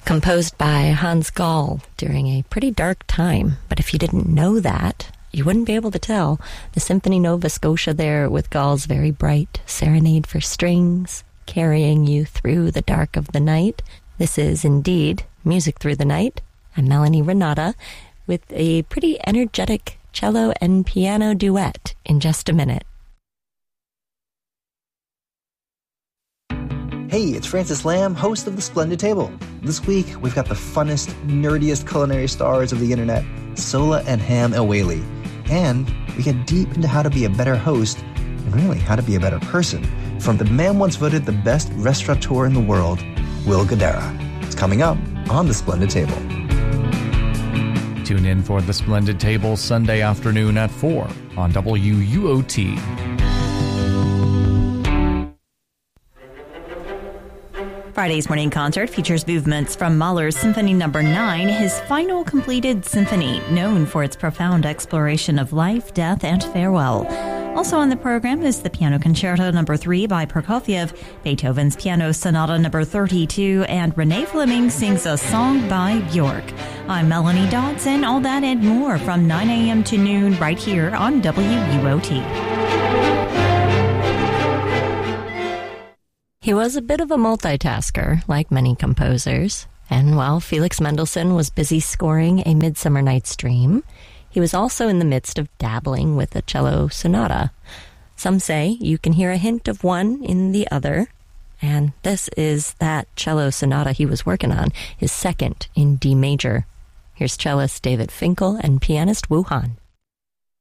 composed by Hans Gall during a pretty dark time. But if you didn't know that, you wouldn't be able to tell. The Symphony Nova Scotia there with Gall's very bright Serenade for Strings, carrying you through the dark of the night. This is indeed Music Through the Night. I'm Melanie Renata with a pretty energetic cello and piano duet in just a minute. Hey, it's Francis Lamb, host of The Splendid Table. This week, we've got the funnest, nerdiest culinary stars of the internet, Sola and Ham El-Waylly. And we get deep into how to be a better host, and really how to be a better person, from the man once voted the best restaurateur in the world, Will Guidara. It's coming up on The Splendid Table. Tune in for The Splendid Table Sunday afternoon at 4 on WUOT. Friday's morning concert features movements from Mahler's Symphony No. 9, his final completed symphony, known for its profound exploration of life, death, and farewell. Also on the program is the Piano Concerto No. 3 by Prokofiev, Beethoven's Piano Sonata No. 32, and Renee Fleming sings a song by Bjork. I'm Melanie Dodson. All that and more from 9 a.m. to noon right here on WUOT. He was a bit of a multitasker, like many composers, and while Felix Mendelssohn was busy scoring A Midsummer Night's Dream, he was also in the midst of dabbling with a cello sonata. Some say you can hear a hint of one in the other, and this is that cello sonata he was working on, his second in D major. Here's cellist David Finkel and pianist Wu Han.